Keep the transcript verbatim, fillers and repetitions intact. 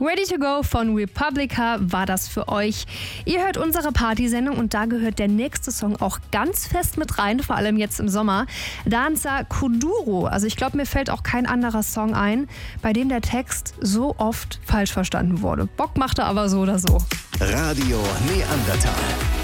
Ready to Go von Republica war das für euch. Ihr hört unsere Partysendung und da gehört der nächste Song auch ganz fest mit rein, vor allem jetzt im Sommer. Danza Kuduro. Also ich glaube, mir fällt auch kein anderer Song ein, bei dem der Text so oft falsch verstanden wurde. Bock machte aber so oder so. Radio Neandertal.